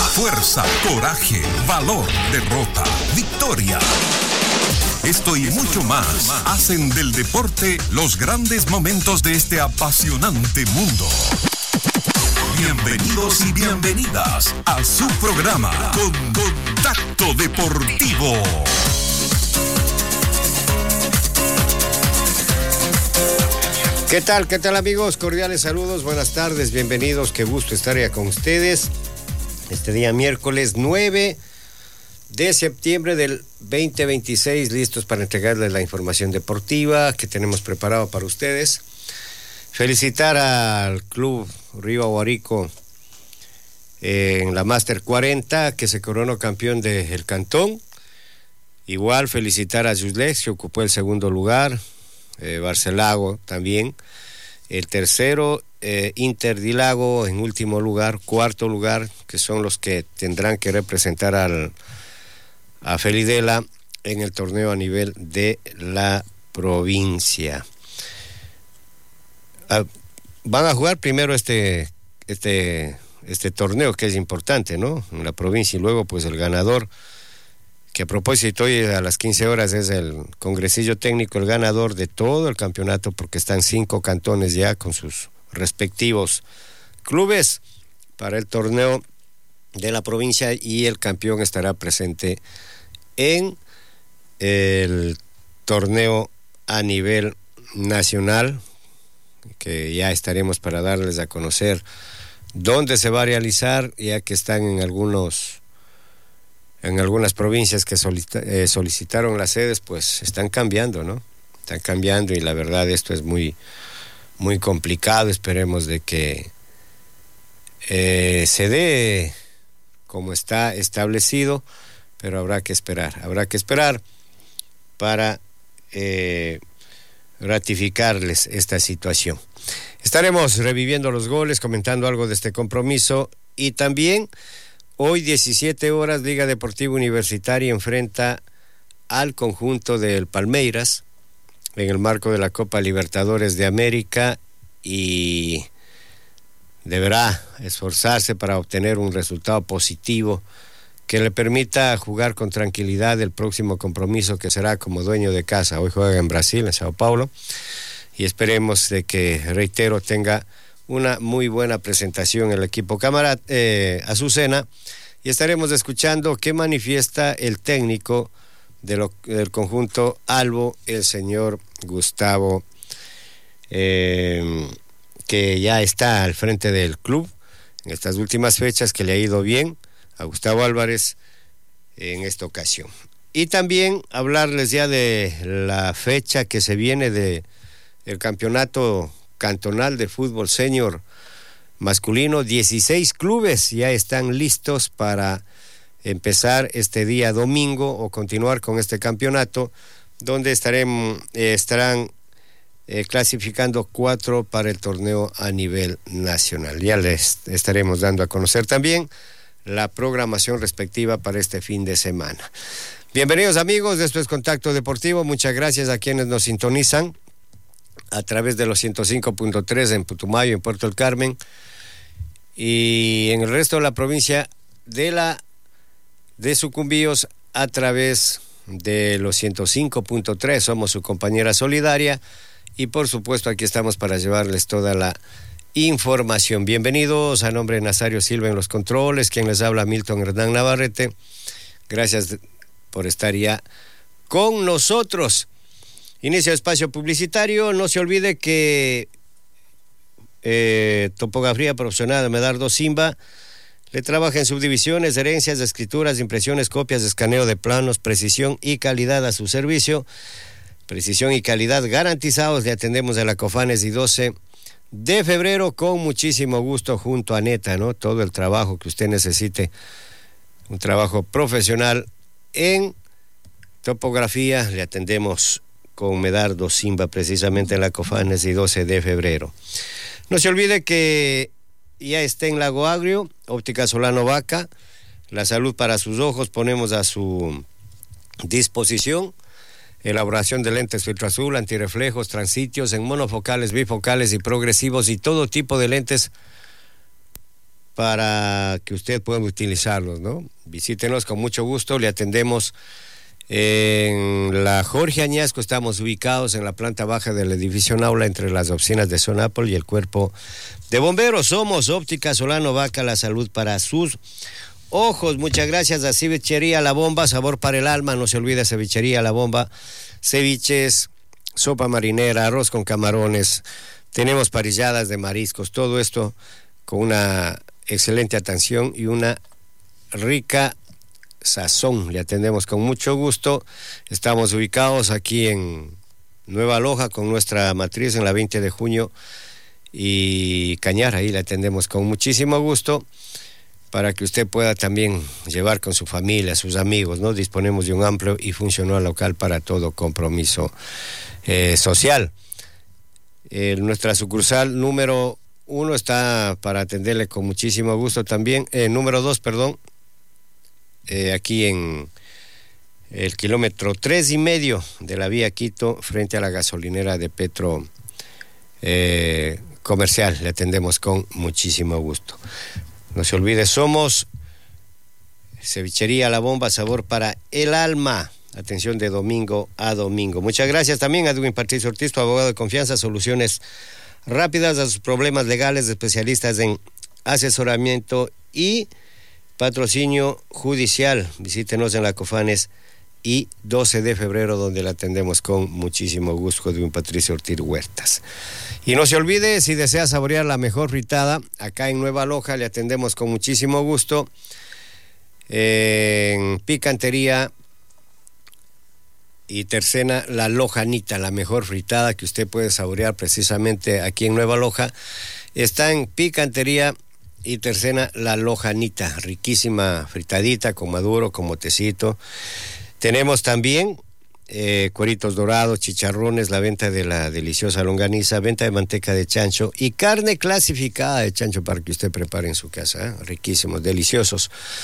fuerza, coraje, valor, derrota, victoria. Esto y mucho más hacen del deporte los grandes momentos de este apasionante mundo. Bienvenidos y bienvenidas a su programa Contacto Deportivo. ¿Qué tal amigos? Cordiales saludos, buenas tardes, bienvenidos, qué gusto estar ya con ustedes. Este día miércoles 9 de septiembre del 2026, listos para entregarles la información deportiva que tenemos preparado para ustedes. Felicitar al Club Río Aguarico en la Máster 40, que se coronó campeón del Cantón. Igual felicitar a Juslex, que ocupó el segundo lugar. Barcelago también. El tercero, Inter Dilago en último lugar. Cuarto lugar, que son los que tendrán que representar a Felidela en el torneo a nivel de la provincia. Van a jugar primero este torneo, que es importante, ¿no? En la provincia, y luego pues el ganador, que a propósito hoy a las 15 horas es el congresillo técnico, el ganador de todo el campeonato, porque están 5 cantones ya con sus respectivos clubes para el torneo de la provincia, y el campeón estará presente en el torneo a nivel nacional, que ya estaremos para darles a conocer dónde se va a realizar, ya que están en algunas provincias que solicitaron las sedes, pues están cambiando, ¿no? Están cambiando, y la verdad esto es muy, muy complicado. Esperemos de que se dé como está establecido, pero habrá que esperar para ratificarles esta situación. Estaremos reviviendo los goles, comentando algo de este compromiso, y también hoy 17 horas Liga Deportiva Universitaria enfrenta al conjunto del Palmeiras en el marco de la Copa Libertadores de América, y deberá esforzarse para obtener un resultado positivo que le permita jugar con tranquilidad el próximo compromiso, que será como dueño de casa. Hoy juega en Brasil, en Sao Paulo, y esperemos de que, reitero, tenga una muy buena presentación el equipo Azucena, y estaremos escuchando qué manifiesta el técnico del conjunto Albo, el señor Gustavo, que ya está al frente del club en estas últimas fechas, que le ha ido bien a Gustavo Álvarez en esta ocasión. Y también hablarles ya de la fecha que se viene de el campeonato cantonal de fútbol senior masculino. 16 clubes ya están listos para empezar este día domingo o continuar con este campeonato, donde estarán clasificando 4 para el torneo a nivel nacional. Ya les estaremos dando a conocer también la programación respectiva para este fin de semana. Bienvenidos amigos, esto es Contacto Deportivo. Muchas gracias a quienes nos sintonizan a través de los 105.3 en Putumayo, en Puerto del Carmen, y en el resto de la provincia de Sucumbíos a través de los 105.3. Somos su compañera solidaria, y por supuesto aquí estamos para llevarles toda la información. Bienvenidos, a nombre de Nazario Silva en los controles, quien les habla Milton Hernán Navarrete. Gracias por estar ya con nosotros. Inicio espacio publicitario. No se olvide que Topografía Profesional de Medardo Simba le trabaja en subdivisiones, herencias, escrituras, impresiones, copias, escaneo de planos, precisión y calidad a su servicio. Precisión y calidad garantizados. Le atendemos de la Cofanes y 12 de febrero con muchísimo gusto, junto a Neta, ¿no? Todo el trabajo que usted necesite, un trabajo profesional en topografía, le atendemos con Medardo Simba, precisamente en la Cofanes y 12 de febrero. No se olvide que ya está en Lago Agrio, Óptica Solano Vaca, la salud para sus ojos ponemos a su disposición. Elaboración de lentes filtro azul, antirreflejos, transitios en monofocales, bifocales y progresivos, y todo tipo de lentes para que usted pueda utilizarlos, ¿no? Visítenos con mucho gusto, le atendemos en la Jorge Añasco. Estamos ubicados en la planta baja del edificio Naula, entre las oficinas de Sonapol y el cuerpo de bomberos. Somos Óptica Solano Vaca, la salud para sus ojos. Muchas gracias a Cevichería La Bomba, sabor para el alma. No se olvide, Cevichería La Bomba, ceviches, sopa marinera, arroz con camarones, tenemos parilladas de mariscos, todo esto con una excelente atención y una rica sazón. Le atendemos con mucho gusto. Estamos ubicados aquí en Nueva Loja con nuestra matriz en la 20 de junio y Cañar. Ahí le atendemos con muchísimo gusto para que usted pueda también llevar con su familia, sus amigos, ¿no? Disponemos de un amplio y funcional local para todo compromiso social. Nuestra sucursal número 1 está para atenderle con muchísimo gusto también. Número 2, perdón. Aquí en el kilómetro 3.5 de la vía Quito, frente a la gasolinera de Petro Comercial. Le atendemos con muchísimo gusto. No se olvide, somos Cevichería La Bomba, sabor para el alma. Atención de domingo a domingo. Muchas gracias también a Edwin Patricio Ortiz, tu abogado de confianza, soluciones rápidas a sus problemas legales, especialistas en asesoramiento y patrocinio judicial. Visítenos en la Cofanes y 12 de febrero, donde la atendemos con muchísimo gusto, Edwin Patricio Ortiz Huertas. Y no se olvide, si desea saborear la mejor fritada, acá en Nueva Loja le atendemos con muchísimo gusto en Picantería y Tercena La Lojanita, la mejor fritada que usted puede saborear precisamente aquí en Nueva Loja. Está en Picantería y Tercena La Lojanita, riquísima fritadita con maduro, con motecito. Tenemos también cueritos dorados, chicharrones, la venta de la deliciosa longaniza, venta de manteca de chancho y carne clasificada de chancho para que usted prepare en su casa, riquísimos, deliciosos,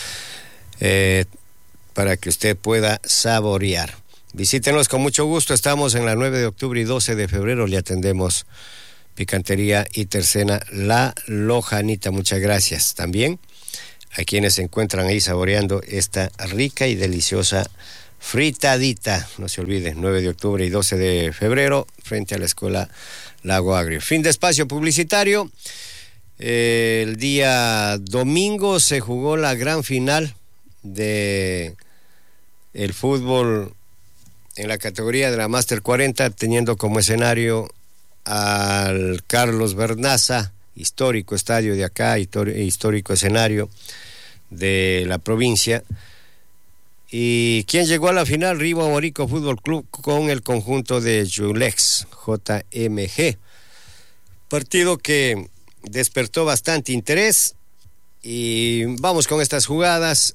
para que usted pueda saborear. Visítenos con mucho gusto, estamos en la 9 de octubre y 12 de febrero, le atendemos Picantería y Tercena La Lojanita. Muchas gracias también a quienes se encuentran ahí saboreando esta rica y deliciosa fritadita. No se olvide, 9 de octubre y 12 de febrero, frente a la Escuela Lago Agrio. Fin de espacio publicitario. El día domingo se jugó la gran final de el fútbol en la categoría de la Master 40, teniendo como escenario al Carlos Vernaza, histórico estadio de acá, histórico escenario de la provincia. Y quien llegó a la final, Río Aguarico Fútbol Club con el conjunto de Julex, JMG. Partido que despertó bastante interés y vamos con estas jugadas,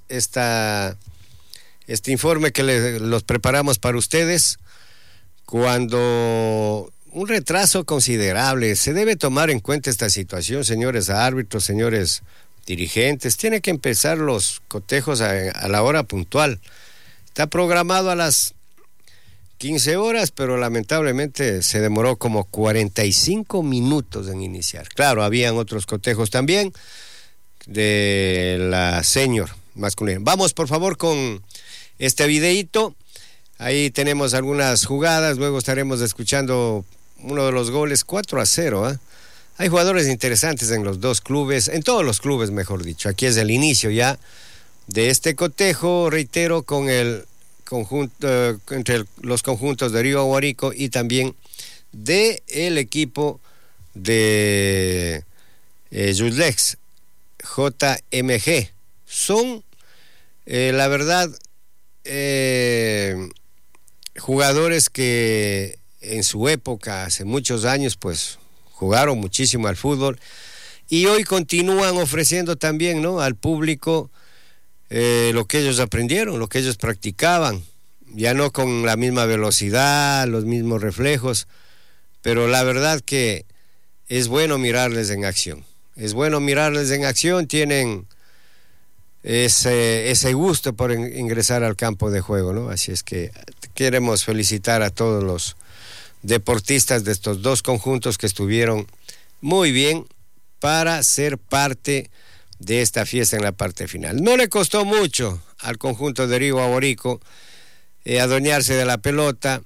este informe que los preparamos para ustedes. Cuando un retraso considerable, se debe tomar en cuenta esta situación, señores árbitros, señores dirigentes. Tiene que empezar los cotejos a la hora puntual. Está programado a las 15 horas, pero lamentablemente se demoró como 45 minutos en iniciar. Claro, habían otros cotejos también de la senior masculina. Vamos por favor con este videíto. Ahí tenemos algunas jugadas, luego estaremos escuchando uno de los goles, 4-0, ¿eh? Hay jugadores interesantes en los dos clubes, en todos los clubes, mejor dicho. Aquí es el inicio ya de este cotejo, reitero, con el conjunto, entre los conjuntos de Río Aguarico y también de el equipo de Julex, JMG. Son, la verdad, jugadores que en su época, hace muchos años, pues jugaron muchísimo al fútbol y hoy continúan ofreciendo también, ¿no?, al público lo que ellos aprendieron, lo que ellos practicaban, ya no con la misma velocidad, los mismos reflejos, pero la verdad que es bueno mirarles en acción. Es bueno mirarles en acción, tienen ese gusto por ingresar al campo de juego, ¿no? Así es que queremos felicitar a todos los deportistas de estos dos conjuntos que estuvieron muy bien para ser parte de esta fiesta en la parte final. No le costó mucho al conjunto de Río Aguarico adueñarse de la pelota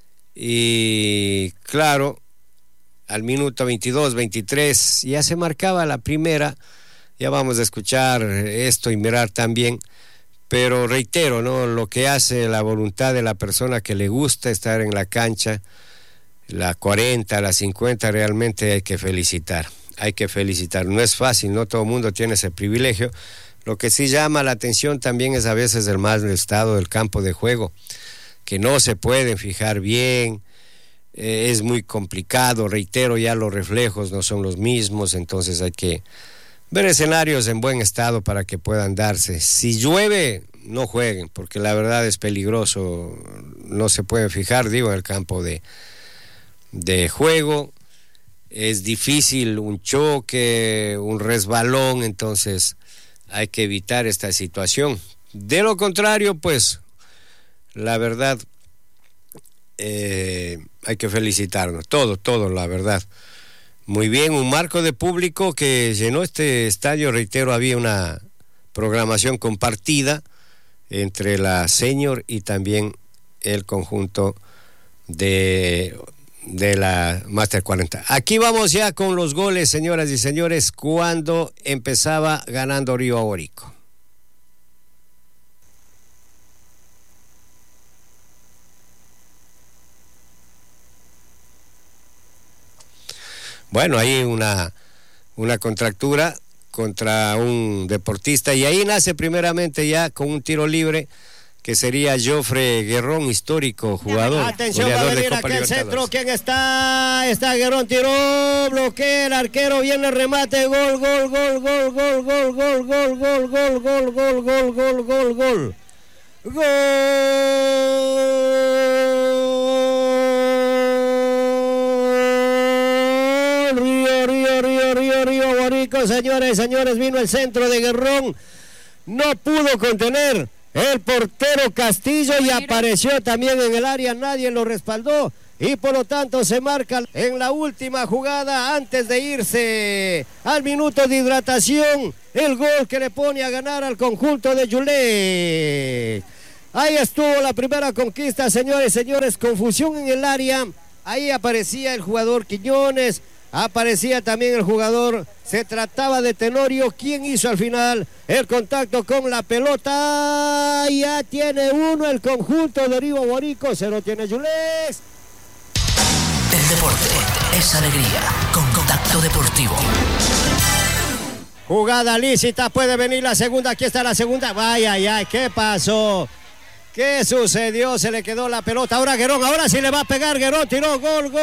y claro, al minuto 22, 23 ya se marcaba la primera. Ya vamos a escuchar esto y mirar también, pero reitero, ¿no? Lo que hace la voluntad de la persona que le gusta estar en la cancha, la 40, la 50, realmente hay que felicitar. No es fácil, no todo el mundo tiene ese privilegio. Lo que sí llama la atención también es a veces el mal estado del campo de juego, que no se pueden fijar bien, es muy complicado, reitero, ya los reflejos no son los mismos, entonces hay que ver escenarios en buen estado para que puedan darse. Si llueve, no jueguen, porque la verdad es peligroso, no se pueden fijar, digo, en el campo de juego. Es difícil un choque, un resbalón, entonces hay que evitar esta situación. De lo contrario, pues, la verdad, hay que felicitarnos, todo, la verdad. Muy bien, un marco de público que llenó este estadio, reitero, había una programación compartida entre la Senior y también el conjunto de la Master 40. Aquí vamos ya con los goles, señoras y señores, cuando empezaba ganando Río Aguarico. Bueno, ahí una contractura contra un deportista y ahí nace primeramente ya con un tiro libre que sería Jofre Guerrón, histórico jugador. Atención, va a venir aquel centro, ¿quién está? Está Guerrón, tiró, bloquea el arquero, viene el remate, gol. Río Aguarico, señores, vino el centro de Guerrón, no pudo contener el portero Castillo y apareció también en el área, nadie lo respaldó y por lo tanto se marca en la última jugada antes de irse al minuto de hidratación el gol que le pone a ganar al conjunto de Yulé. Ahí estuvo la primera conquista, señores, confusión en el área, ahí aparecía el jugador Quiñones, aparecía también el jugador, se trataba de Tenorio, quien hizo al final el contacto con la pelota, ya tiene uno el conjunto de Río Aguarico, se lo tiene Yules. El deporte es alegría, con Contacto Deportivo. Jugada lícita, puede venir la segunda, aquí está la segunda, vaya, ¿qué pasó? ¿Qué sucedió? Se le quedó la pelota. Ahora Guerrón, ahora sí le va a pegar. Guerrón tiró. Gol.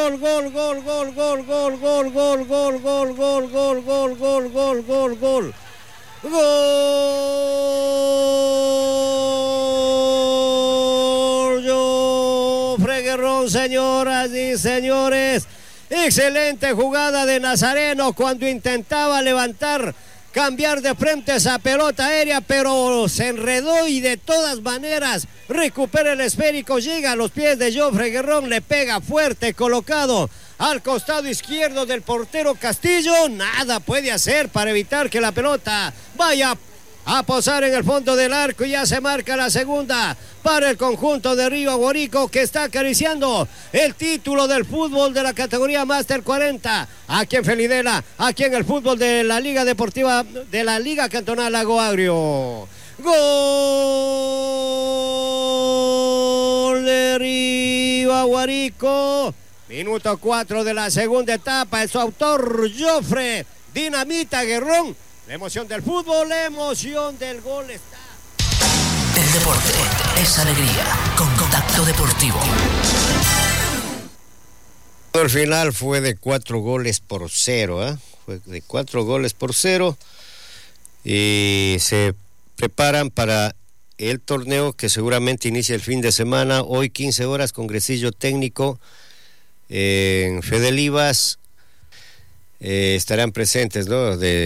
Jofre Guerrón, señoras y señores. Excelente jugada de Nazareno cuando intentaba levantar, cambiar de frente esa pelota aérea, pero se enredó y de todas maneras recupera el esférico, llega a los pies de Jofre Guerrón, le pega fuerte, colocado al costado izquierdo del portero Castillo, nada puede hacer para evitar que la pelota vaya a posar en el fondo del arco y ya se marca la segunda para el conjunto de Río Aguarico, que está acariciando el título del fútbol de la categoría Master 40 aquí en Felidela, aquí en el fútbol de la Liga Deportiva de la Liga Cantonal Lago Agrio. Gol de Río Aguarico, minuto 4 de la segunda etapa, es su autor Jofre Dinamita Guerrón. La emoción del fútbol, la emoción del gol está. El deporte es alegría, con Contacto Deportivo. El final fue de 4-0, fue de 4-0 y se preparan para el torneo que seguramente inicia el fin de semana, hoy 15 horas, congresillo técnico en Fedelivas, estarán presentes, ¿no?